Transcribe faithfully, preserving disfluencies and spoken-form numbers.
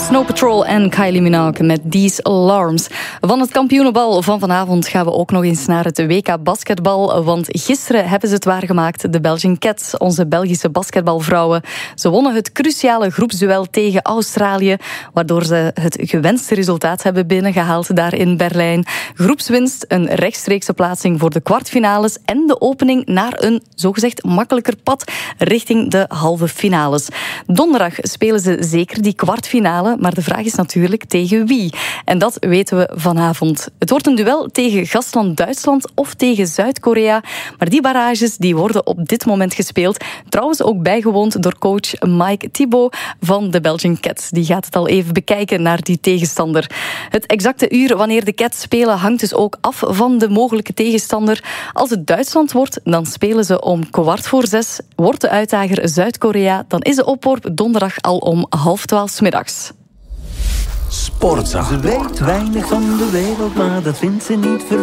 Snow Patrol en Kylie Minogue met These Alarms. Van het kampioenenbal van vanavond gaan we ook nog eens naar het W K basketbal. Want gisteren hebben ze het waargemaakt, de Belgian Cats, onze Belgische basketbalvrouwen. Ze wonnen het cruciale groepsduel tegen Australië, waardoor ze het gewenste resultaat hebben binnengehaald daar in Berlijn. Groepswinst, een rechtstreekse plaatsing voor de kwartfinales en de opening naar een zogezegd makkelijker pad richting de halve finales. Donderdag spelen ze zeker die kwartfinale, maar de vraag is natuurlijk tegen wie. En dat weten we vanavond. Het wordt een duel tegen gastland Duitsland of tegen Zuid-Korea, maar die barrages die worden op dit moment gespeeld. Trouwens ook bijgewoond door coach Mike Thibault van de Belgian Cats. Die gaat het al even bekijken naar die tegenstander. Het exacte uur wanneer de Cats spelen hangt dus ook af van de mogelijke tegenstander. Als het Duitsland wordt, dan spelen ze om kwart voor zes. Wordt de uitdager Zuid-Korea, dan is de opworp donderdag al om half twaalf 's middags. Sportza. Ze weet weinig van de wereld, maar dat vindt ze niet ver.